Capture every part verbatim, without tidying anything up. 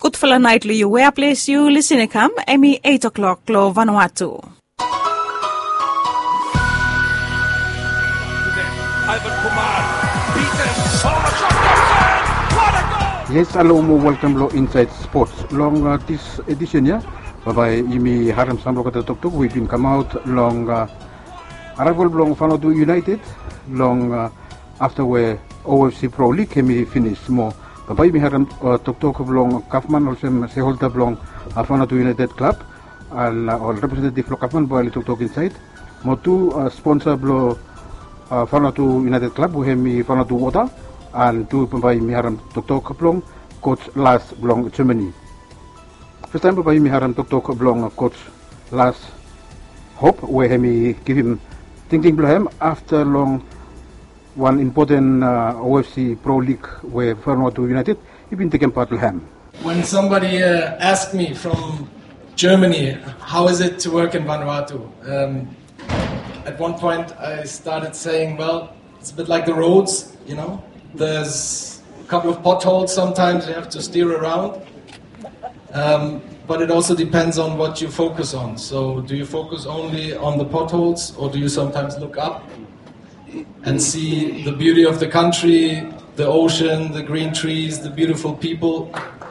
Good fella nightly you where place you listening come Emi eight o'clock lo Vanuatu. Ivan Kumar, Peter, oh, shot, what a goal! Yes, hello, welcome to Inside Sports. Long uh, this edition, yeah, by Imi Haram Samro Kata Tok Tok, we've been come out long uh, arrival long Vanuatu United, long uh, after where O F C Pro League came finish more. By Imi Haram Tok Tok long Kaufman also shareholder long Vanuatu United Club, and uh, representative of Kaufman by Tok Tok Inside. More two uh, sponsor blow. Uh, Vanuatu United Club, we have me Vanuatu Water, and two by Miharam Tok Tok Blong, coach Lars Blong Germany. First time by Miharam Tok Tok Blong, coach Lars Hope, we have me give him thinking below him after long one important uh, O F C Pro League where Vanuatu United, he been taking part with him. When somebody uh, asked me from Germany, how is it to work in Vanuatu? Um, At one point I started saying, well, it's a bit like the roads, you know. There's a couple of potholes sometimes, you have to steer around. Um, but it also depends on what you focus on. So do you focus only on the potholes, or do you sometimes look up and see the beauty of the country, the ocean, the green trees, the beautiful people?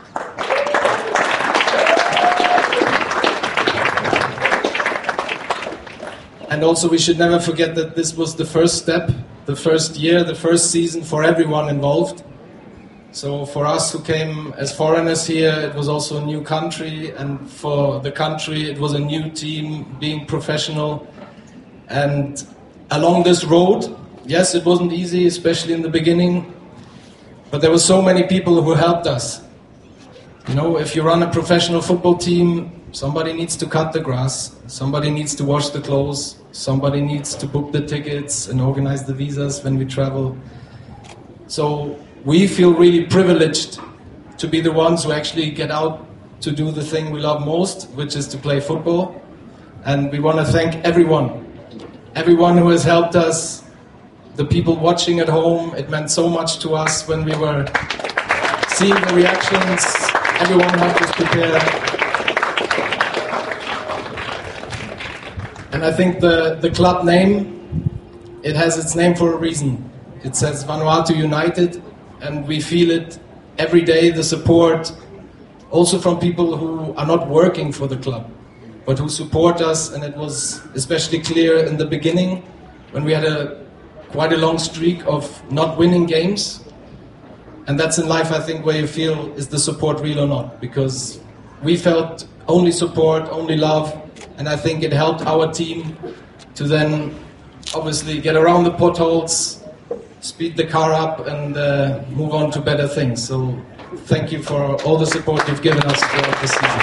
And also we should never forget that this was the first step, the first year, the first season for everyone involved. So for us who came as foreigners here, it was also a new country, and for the country it was a new team, being professional. And along this road, yes, it wasn't easy, especially in the beginning, but there were so many people who helped us. You know, if you run a professional football team, somebody needs to cut the grass, somebody needs to wash the clothes, somebody needs to book the tickets and organize the visas when we travel. So we feel really privileged to be the ones who actually get out to do the thing we love most, which is to play football. And we want to thank everyone, everyone who has helped us, the people watching at home. It meant so much to us when we were seeing the reactions. Everyone helped us prepare. And I think the, the club name, it has its name for a reason. It says Vanuatu United, and we feel it every day, the support, also from people who are not working for the club, but who support us. And it was especially clear in the beginning, when we had a quite a long streak of not winning games. And that's in life, I think, where you feel, is the support real or not? Because we felt only support, only love. And I think it helped our team to then obviously get around the potholes, speed the car up, and uh, move on to better things. So thank you for all the support you've given us throughout the season.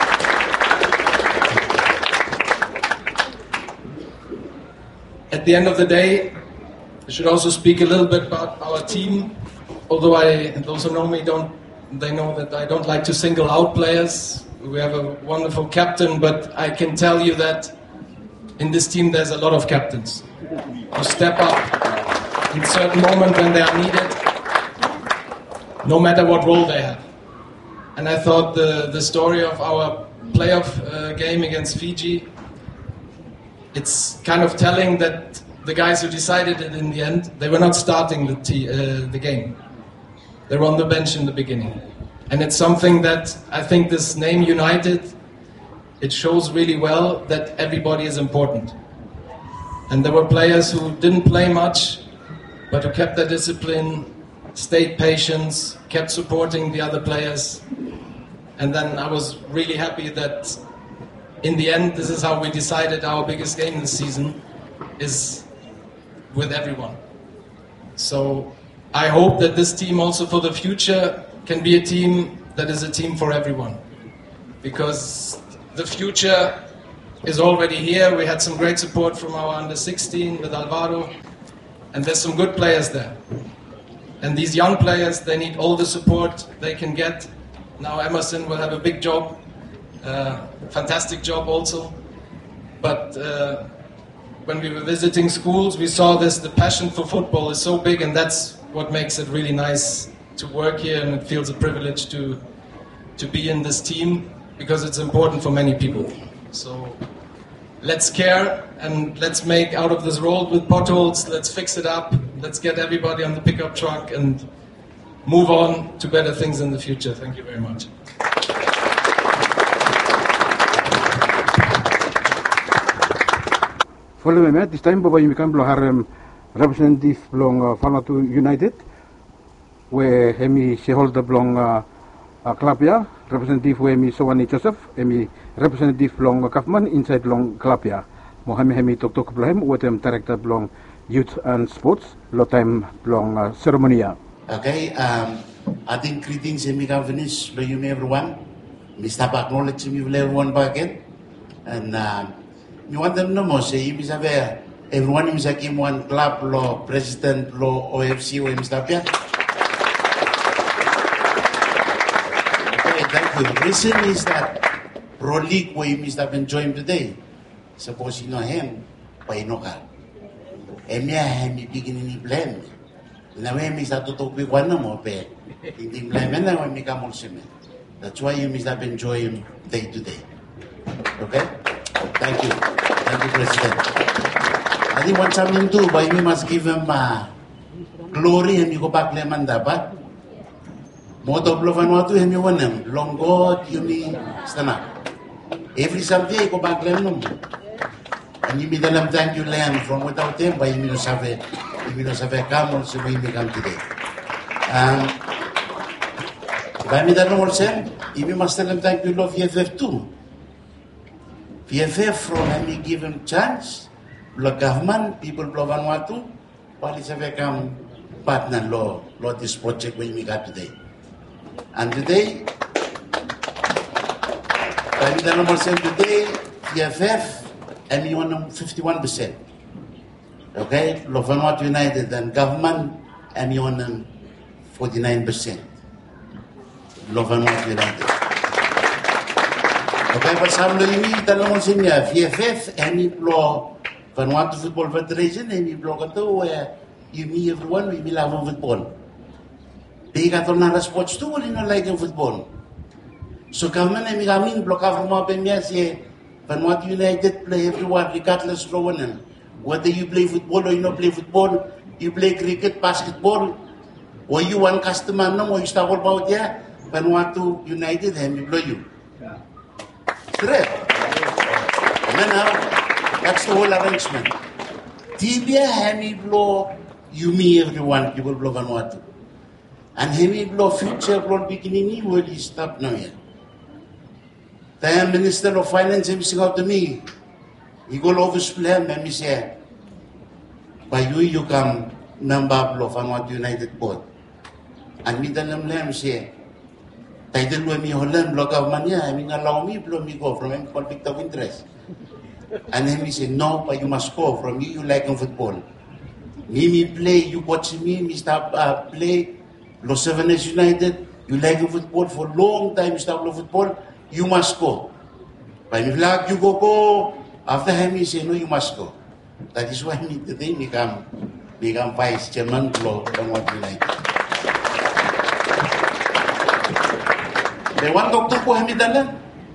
At the end of the day, I should also speak a little bit about our team. Although I, those who know me, don't, they know that I don't like to single out players. We have a wonderful captain, but I can tell you that in this team there's a lot of captains who step up in certain moments when they are needed, no matter what role they have. And I thought the, the story of our playoff uh, game against Fiji, it's kind of telling that the guys who decided it in the end, they were not starting the, t- uh, the game. They were on the bench in the beginning. And it's something that I think this name United, it shows really well that everybody is important. And there were players who didn't play much, but who kept their discipline, stayed patient, kept supporting the other players. And then I was really happy that in the end, this is how we decided our biggest game this season is with everyone. So I hope that this team also for the future can be a team that is a team for everyone, because the future is already here. We had some great support from our under sixteen with Alvaro, and there's some good players there. And these young players, they need all the support they can get. Now Emerson will have a big job, uh, fantastic job also. But uh, when we were visiting schools, we saw this, the passion for football is so big, and that's what makes it really nice to work here, and it feels a privilege to to be in this team because it's important for many people. So let's care and let's make out of this road with potholes, let's fix it up, let's get everybody on the pickup truck and move on to better things in the future. Thank you very much. Following that, this time Baba Yumi Kamblo Harem representative belong Vanuatu United, where hemi shareholder belong uh, club ya, representative where mi Sowani Joseph, hemi representative belong government inside belong club ya. Mohami hemi tok tok belong, watem director belong youth and sports, lot time belong uh, ceremony ya. Okay, um, I think greetings hemi finish lo Yumi everyone. Mister acknowledge me everyone back again, and um, you want them no more say you have everyone is like one club law, president law, O F C, or Mister Pia. Okay, thank you. The reason is that Pro League where you have enjoyed today. Suppose you know him, but you know her. And me, I have me beginning to blame. Now, when we start to talk with one more pay, in the blame, and now we come also. That's why you must have enjoyed him day to day. Okay? Thank you. Thank you, President. I think what something too, but we must give him uh, glory and you go back to Mandaba. Moto Vanuatu and you want him. Long God, you mean, stand up. Every Sunday, go back to him. And you mean them thank you, Lamb, from without them, but you mean to have you mean to have a camel, so we become today. Um, By me, that all said, you must tell them thank you, Lord, V F F too. V F F from any given chance, the government, people of Vanuatu, while it's a come partner law, law this project when we got today. And today, by the number said today, V F F, and we want fifty-one percent. Okay, Law Vanuatu United and government, and we want forty-nine percent. Law Vanuatu United. Okay, but some of you need to know V F F, any law Vanuatu Football Federation, any law where you meet everyone, we will have football. They got on other sports too, or you know, like football. So come in and we come in, block out from up and say, Vanuatu United play everyone, regardless of one. Whether you play football or you don't play football, you play cricket, basketball, or you want customer, no more, you start about here, Vanuatu United, and we blow you. Correct. And now, that's the whole arrangement. Tibia, Hemi blow, you me everyone, people blow Vanuatu. And Hemi blow future blow beginning, will you stop now here? The Minister of Finance is out to me. He go over plan and he say, by you, you come member of Vanuatu United Board. And me tell them, say, title when me Holland block of money, I mean, allow me, blow me go from him conflict of interest. And then he said, no, but you must go from you, you like in football. Me, me play, you watch me, me start uh, play, Los Seven United, you like in football for a long time, you start playing football, you must go. But if like you go, go, after him, he said, no, you must go. That is why me today become, become vice chairman of Vanuatu United. They want to go him dalan.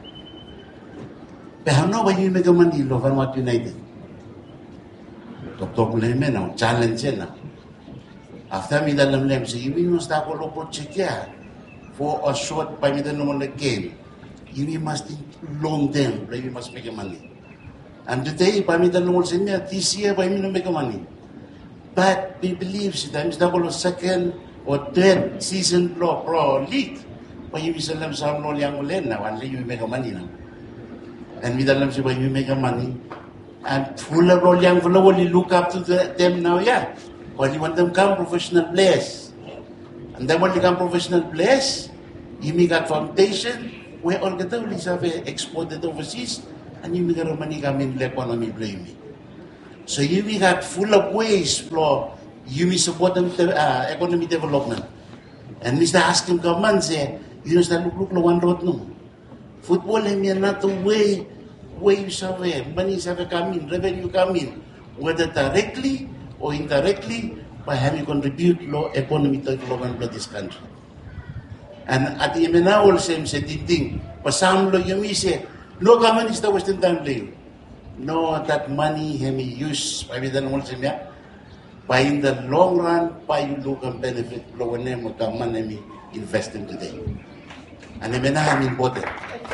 But how know you make a money of Vanuatu United? Doctor Kuleme now, challenge now. After me dalam lem say, you must have a local check for a short by me the normal game. You must think long term, you must make money. And today, by me the normal say, this year by me no make money. But we believe sometimes double second or third season pro pro league. But you miss them some no young len now, and you make money now. And we dalam say, when you make money, and full of all young fellow only look up to the, them now, yeah. When you want them come professional players. And then when you come professional players, you make a foundation where all the time is exported overseas and you make a money come in the economy play me. So you make that full of ways for you may support them uh, economic development. And Mister asking government say, you know, look, look, no one road no. Football is not the way where you survey, money have come in, revenue come in, whether directly or indirectly by having contribute low economic development of this country. And at the imena all same se dinding. Pasam lo yumi se. No government is the Western time play. No, that money hemi use by the all same ya. By in the long run, by you look and benefit lo wene mo government hemi investing today. And imena hemi important.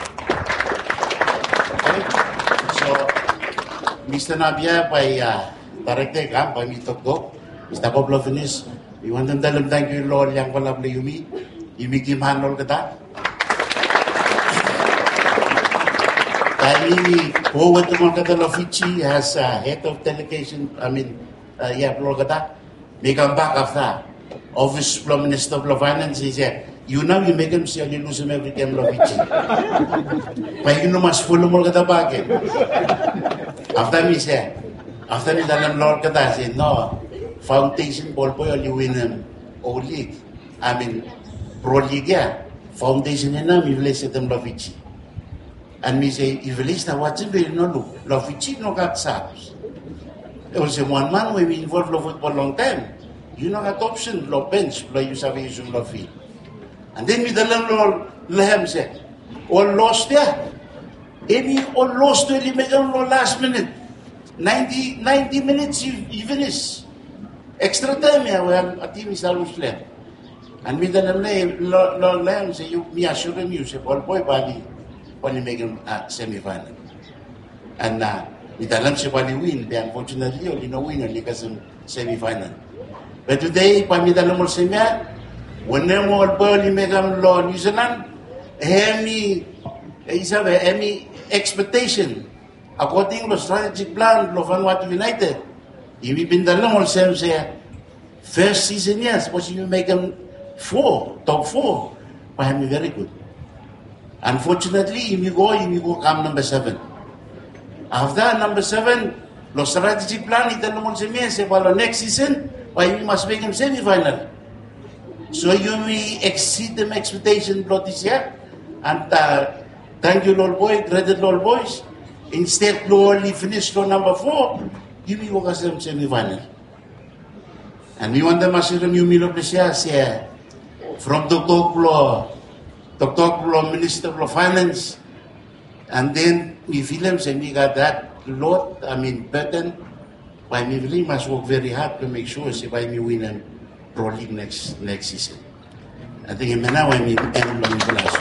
Okay? So, Mister Nabia by uh, director kam by me talk go. Mister Bob Lofinis, we want them tell them thank you Lord yang wala play yumi. Yumi kim handle kata. Kami forward to Makata Lofici as uh, head of delegation, I mean, uh, yeah, Blogata. Make him back after. Office from Minister of Finance, he said, you know, you make him say, you lose him every time, Lofici. But you know, must follow Molgata back. After me, say, after me, Dalam Lord Kata, say, no, foundation ball boy, only win him, O League. I mean, Pro League, yeah. Foundation, and now, you place them Lofici. And me say, if you listen, what's in there, no look. Lofici no got subs. There was a one man when we involved in football long time. You know got option, lo bench, lo use of use lo field. And then we the learn lehem say, all lost there. Any all lost to the last minute. ninety, ninety minutes you, you finish. Extra time yeah, well, a team is almost left. And we the learn say, you me assure him you say, ball boy body. Only make him uh, semi-final. And uh, with alam siya bali win, but unfortunately, only no win, only kasi semi-final. But today, pamidalam mo siya niya, when mo only make him law New Zealand, any, isabi, any expectation, according to strategic plan of Vanuatu United, ibibindalam mo siya siya, first season yes, but you make him four, top four, but I'm very good. Unfortunately, you go, you go come number seven. After number seven, the strategic plan is the well, next season, why you must make him semi-final. So you will exceed the expectation this year. And uh, thank you, Lord Boy, credit Lord Boys. Instead, Lord only finish Lord number four, you will go semi-final. And we want them to see the new Milo Presia from the top law. Doctor Minister of Finance, and then we feel him saying we got that lot, I mean, pattern. By me, really must work very hard to make sure say by me win and Pro League next next season. I think now I mean, end long class.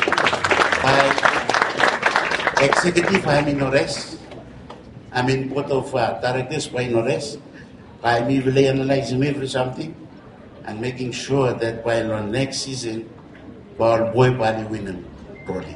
By executive, I mean, no rest. I mean, both of uh, directors, by no rest. By me, really analyzing every something and making sure that by on next season. Ball boy body winning probably.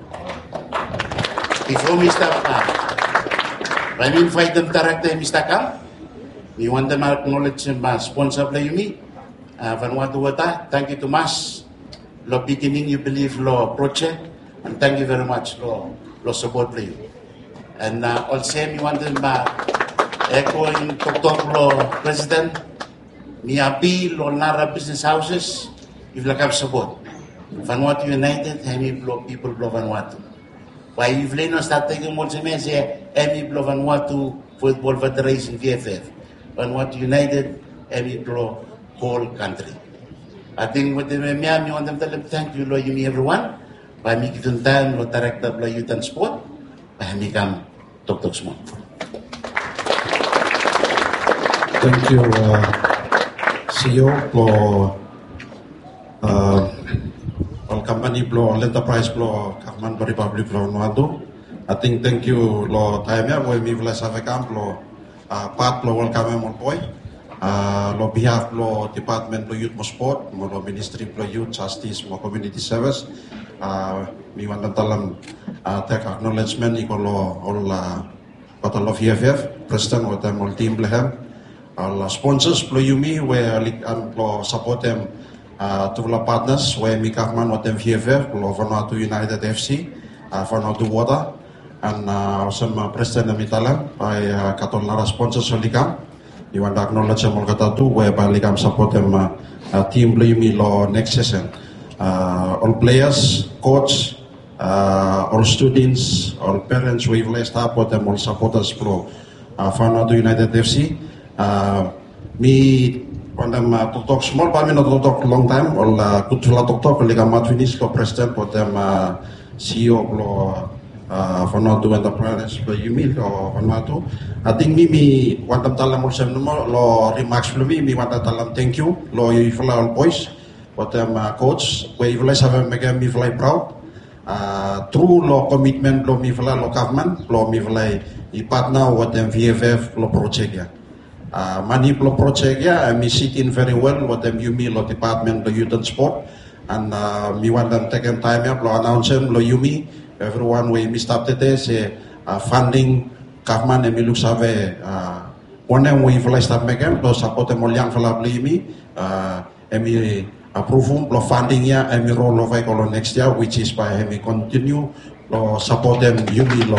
Before Mister Uh, I mean fight them director Mister Kam. We want them to acknowledge my sponsor play me. Uh Vanuatu Wata, thank you to Mas. Lo beginning you believe lo project and thank you very much lo lo support play. And uh, also we want them to echo in Tok lo president. Mi api lo nara business houses if la have support. Vanuatu United, hemi blow people blow Vanuatu. Why if Leno start taking more cements here, hemi blow Vanuatu Football Federation V F F. Vanuatu United, hemi blow whole country. I think with the Miami on them tell them thank you, Lord, you me everyone. By me kitun time, Lord Director of Youth and Sport, by me come talk talk small. Thank you, uh, C E O, for uh, all company blow, all enterprise blow, Kakman Republic blow Vanuatu. I think thank you lo time ya, boy mi vla savekam lo part blow welcome mo boy. Lo behalf lo Department lo Youth mo Sport, mo lo Ministry lo Youth Justice mo Community Service. Mi wan talam take acknowledgement iko lo all kota lo V F F, President o tem all team blehem. All sponsors lo yumi we am lo support them. Uh, to the partners, where we have man with them V F F, Vanuatu United F C, uh, Vanuatu Water, and uh, some uh, President of Italy by uh, Katolnara sponsors of Ligam. You want to acknowledge them all too, whereby Ligam support them uh, uh, team Blumi law next season. Uh, all players, coach, uh, all students, all parents, we've less support them, all supporters pro uh, Vanuatu United F C. Uh, me When them uh, talk, talk small, but I mean not talk long time. Or uh, good to talk talk. Like I'm not finished. Lo president, but them uh, C E O lo uh, Vanuatu Enterprise lo Yumi lo Vanuatu. I think me me want them talam mo sem mo lo remarks lo me me want them talam thank you lo ifla all boys. But them uh, coach, we ifla have make me fly proud. Uh, true lo commitment lo me fla lo government lo me fly I partner with them V F F lo project ya. Uh, many project yeah, I sit in very well with them Yumi lo department lo youth and sport and uh, me want them taken time up lo announce them lo Yumi everyone we me start today say uh, funding government and me look save uh, one them we fly start make them lo support them yang fly beli me uh, and me approve lo funding ya and me roll over lo next year which is by me continue lo support them Yumi lo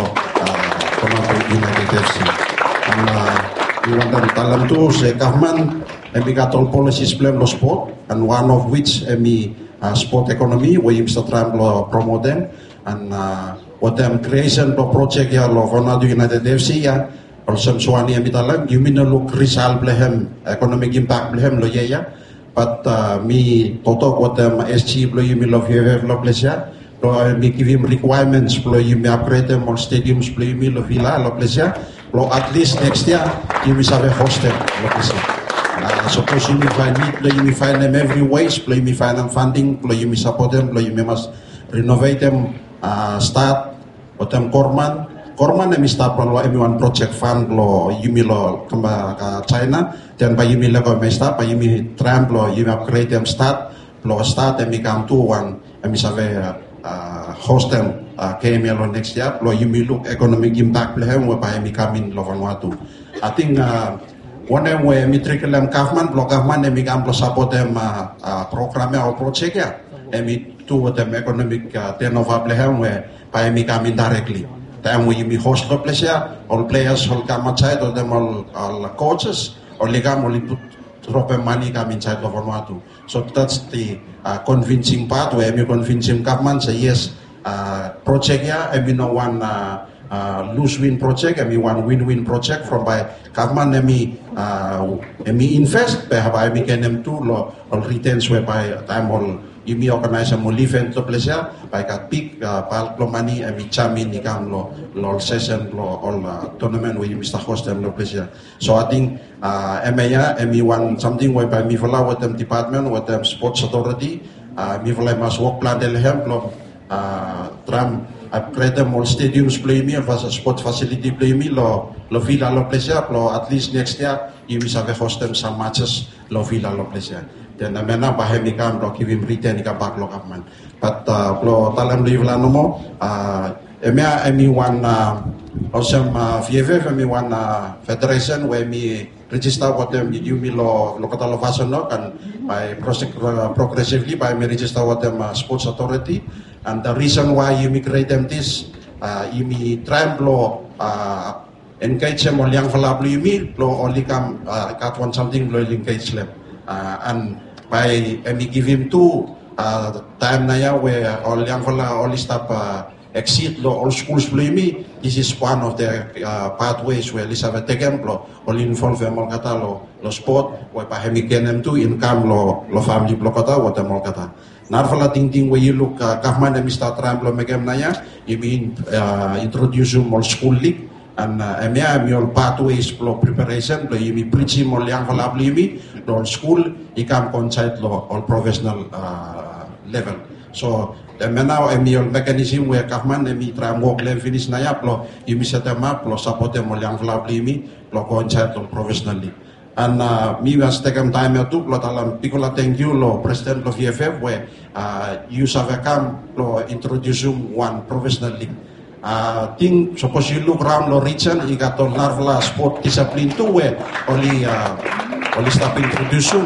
uh, United F C and uh, Iwan dan talam tu saya government emi katol policies plan lo sport and one of which emi uh, sport economy we Mister Trump lo promote them and uh, what them creation lo project ya lo Vanuatu United F C ya also suani emi talam you mean look result blehem economic impact blehem lo ya ya but uh, mi toto what them S G lo you mean lo V F F lo pleasure lo mi give him requirements lo you mean upgrade them all stadiums lo you mean lo villa lo pleasure lo at least next year you will have a hostel lo pleasure uh, suppose you may find it lo you may find them every ways lo you may find them funding lo you may support them lo you may must renovate them uh, start what them Korman Korman emi start lo emi one project fund lo you may lo kamba ka China then by you may lo may start by you may tramp lo you may upgrade them start lo start emi come to one emi have a uh, hostel uh, came here next year lo you may look economic impact lehem we by me coming lo Vanuatu I think uh, one time we matriculate them government lo government emi kam lo support them uh, uh, program or project ya emi to them economic uh, turnover lehem we by me coming directly time we me host lo place ya all players all come outside or them all, all coaches or ligam only put drop money come inside of Vanuatu. So that's the uh, convincing part where we convincing government say yes, uh, project here, and we know one uh, uh, lose-win project, and we one win-win project from by government, and we uh, and we invest, by we can them too, all returns whereby time all you me organize a more event to pleasure, by got big uh, bulk of money, and we cham in the game lo lo session lo all uh, tournament where you Mister host them lo pleasure. So I think uh, M A A and me want something whereby me follow with them department with them sports authority, uh, me follow must work plan del help lo uh, tram upgrade them all stadiums play me or sport facility play me lo lo villa lo pleasure lo at least next year you must have host them some matches lo villa lo pleasure. Then I mean, bahaya mikam lo give him return ika back lo government. But uh, lo talam live la nomo. Uh, emia emi one uh, awesome uh, V F F emi one uh, federation where me register what them you me lo lo kata lo fashion no kan by uh, progressively by me register what them uh, sports authority and the reason why you me create them this uh, you me try lo uh, engage them all yang falablo you me lo only come uh, got one something lo engage them uh, and by and we give him two uh, time na ya where all yang fala all stop uh, exit lo all schools play me this is one of the uh, pathways where lisa have taken lo all involve them all kata lo lo sport where by hemi kenem tu income lo lo family lo kata what them all kata nar fala ting ting where you look uh, government and Mister Trump lo megam na ya you mean uh, introduce them all school league and uh, M A M your pathways for preparation, lo yumi preaching mo liang falab yumi, lo school ikam conside lo all professional uh, level. So the now M your mechanism where government emi try work level finish na yap lo yumi set them up lo support them mo liang falab yumi lo conside lo professionally. And uh, me was taken time to lo talam pikola thank you lo president lo V F F where uh, you have come lo introduce one professional league. Uh, think suppose you look around lo region you got all narvala sport discipline too where only uh, only stop introducing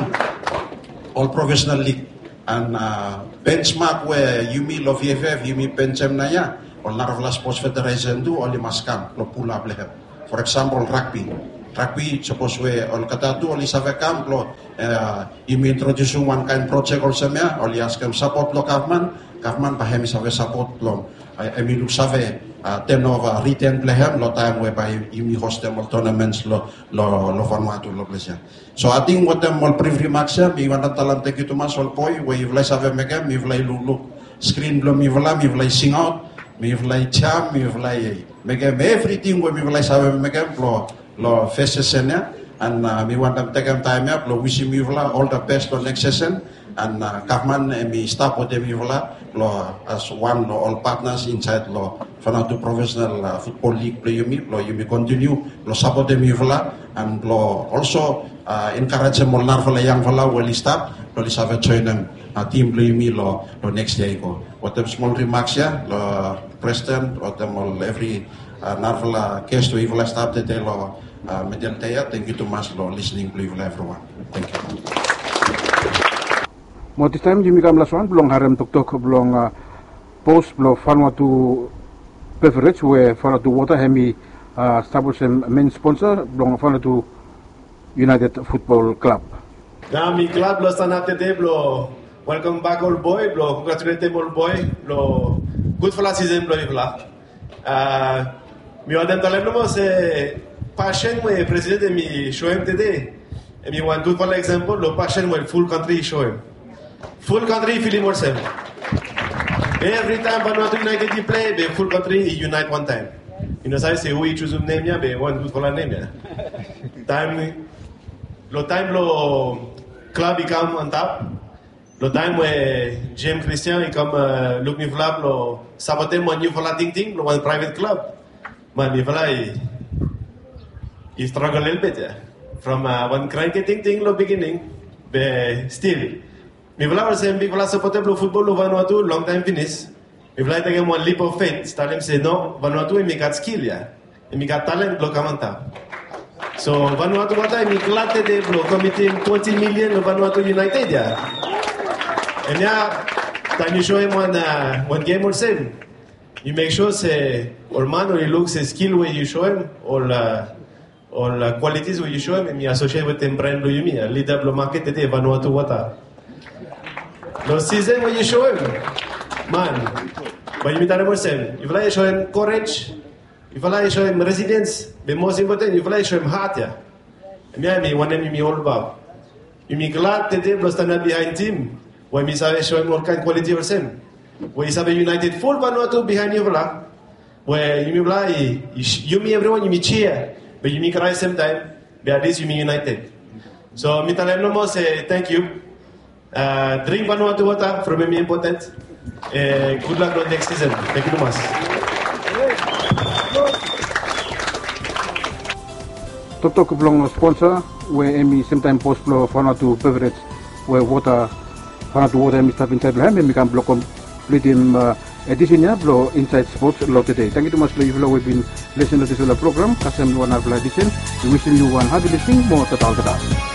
all professional league and uh, benchmark where you mean lo V F F you mean pencem na ya all narvala sports federation too only must come lo pull up lehem for example rugby rugby suppose we ol kata tu oli save camp lo imi introduce one kind project also mea oli ask them support lo government government pa hemi save support lo emi look save ten over return player lo time we by imi host them tournaments lo lo lo Vanuatu lo pleasure. So I think what them all brief remarks ya mi wan talam te kitu mas ol poi we vlai save mega mi vlai lulu screen lo mi vla mi vlai sing out mi vlai cham mi vlai mega everything we mi vlai save mega lo lo first session ya and uh, mi want them take time ya lo wish mi vla all the best on next session and uh, Kahman mi staff with mi vla lo as one lo all partners inside lo Vanuatu Professional uh, Football League lo yumi lo yumi continue lo support mi vla and lo also uh, encourage mo nar vla yang vla well staff lo li save join them uh, team lo yumi lo lo next day ko what them small remarks ya lo president what them all every uh, nar vla case to vla staff de lo uh, medial taya. Thank you too much for listening to everyone. Thank you. Mo this time Jimmy kam laswan belong harem tok tok belong uh, post belong Vanuatu beverage where Vanuatu water hemi uh, establish main sponsor belong Vanuatu United Football Club. Na mi club lo sana tete blo welcome back old boy blo congratulate old boy blo good for la season blo bla. Uh, mi wadem talem no se passion we president mi show him today. And mi one good for example lo passion we full country show him. Full country feeling yourself. Every time Vanuatu United you play, be full country unite one time. You know, I say who you choose name ya, be one good for la name ya. Time, lo time lo club become on top. Lo time where James Christian become uh, look me flap lo sabote mo new for la ting ting lo one private club. Man, me fala he struggle a little bit yeah. From uh, one cranky ting ting lo beginning, be still. Mi vla se mi vla supporter lo football lo Vanuatu long time finish. Mi vla take one leap of faith. Start him say no, Vanuatu mi got skill ya. Mi got talent lo kamanta. So Vanuatu wata mi glad de lo committing twenty million lo Vanuatu United ya. And ya time you show him one uh, one game or same. You make sure say or man or he looks a skill where you show him or uh, or uh, qualities where you show him and you associate with him brand lo yumi. Leader lo market de Vanuatu wata. No season when you show him, man. But you mean same. If I show him courage, if I show him resilience, the most important, if I show him heart, yeah. Me, one name me all about. You me glad that they will stand behind him. When me say show him all kind quality of same. When you say united full Vanuatu behind you, vla. Where you me vla, you me everyone, you me cheer, but you me cry same time. But at least you me united. So me tell him no more say thank you. Uh, drink Vanuatu water from me important. Uh, good luck on next season. Thank you so much. Tok tok belong sponsor where emi sometime post belong Vanuatu beverage where water Vanuatu water emi start inside belong emi kan belong complete in uh, editionnya belong inside sports lo today. Thank you so much for you we've been listening to this program. Kasem one edition. We wishing you one happy listening more total total.